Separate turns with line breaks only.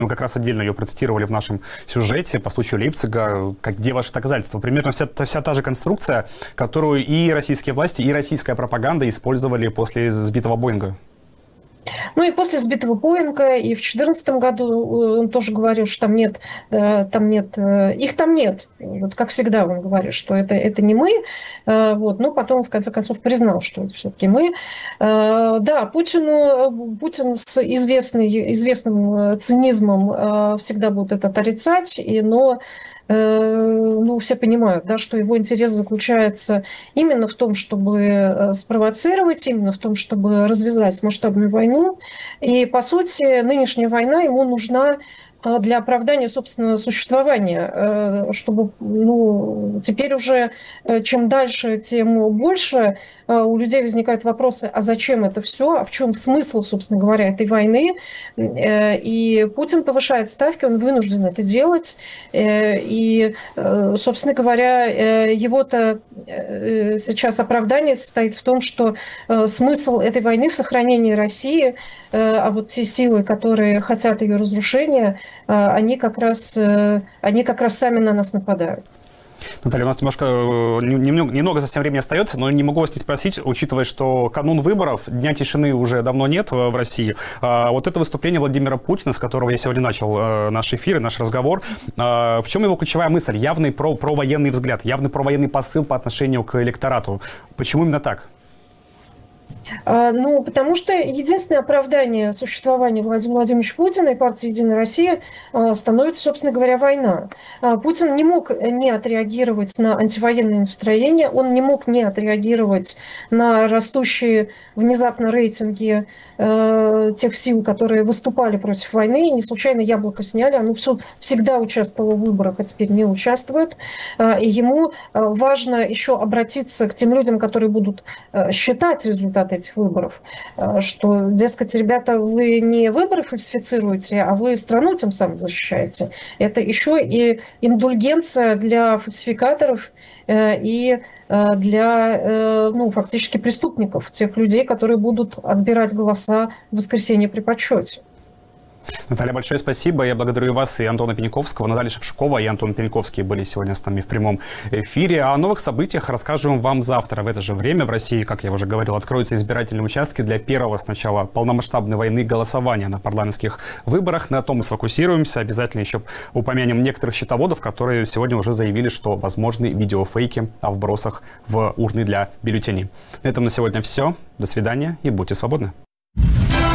Мы как раз отдельно ее процитировали в нашем сюжете по случаю Лейпцига. Где ваши доказательства? Примерно вся та же конструкция, которую и российские власти, и российская пропаганда использовали после сбитого Боинга.
Ну и после сбитого Боинга, и в 2014 году он тоже говорил, что их там нет. Вот как всегда он говорит, что это не мы. Но потом, в конце концов, признал, что это все-таки мы. Да, Путин с известным цинизмом всегда будет это отрицать, но все понимают, да, что его интерес заключается именно в том, чтобы спровоцировать, именно в том, чтобы развязать масштабную войну. И, по сути, нынешняя война ему нужна для оправдания собственного существования, чтобы теперь уже чем дальше, тем больше у людей возникают вопросы, а зачем это все, а в чем смысл, собственно говоря, этой войны. И Путин повышает ставки, он вынужден это делать. И, собственно говоря, его-то сейчас оправдание состоит в том, что смысл этой войны в сохранении России, а вот те силы, которые хотят ее разрушения, они как раз сами на нас нападают.
Наталья, у нас немного совсем времени остается, но не могу вас не спросить, учитывая, что канун выборов, Дня тишины уже давно нет в России. Вот это выступление Владимира Путина, с которого я сегодня начал наш эфир и наш разговор, в чем его ключевая мысль? Явный провоенный взгляд, явный провоенный посыл по отношению к электорату. Почему именно так?
Потому что единственное оправдание существования Владимира Владимировича Путина и партии «Единая Россия» становится, собственно говоря, война. Путин не мог не отреагировать на антивоенные настроения, он не мог не отреагировать на растущие внезапно рейтинги тех сил, которые выступали против войны. И не случайно «Яблоко» сняли, оно всегда участвовало в выборах, а теперь не участвует. И ему важно еще обратиться к тем людям, которые будут считать результаты этих выборов, что, дескать, ребята, вы не выборы фальсифицируете, а вы страну тем самым защищаете. Это еще и индульгенция для фальсификаторов и для фактически преступников, тех людей, которые будут отбирать голоса в воскресенье при подсчете.
Наталья, большое спасибо. Я благодарю вас и Антона Пениковского. Наталья Шевчукова и Антон Пениковский были сегодня с нами в прямом эфире. О новых событиях расскажем вам завтра в это же время. В России, как я уже говорил, откроются избирательные участки для первого сначала полномасштабной войны голосования на парламентских выборах. На том мы сфокусируемся. Обязательно еще упомянем некоторых счетоводов, которые сегодня уже заявили, что возможны видеофейки о вбросах в урны для бюллетеней. На этом на сегодня все. До свидания и будьте свободны.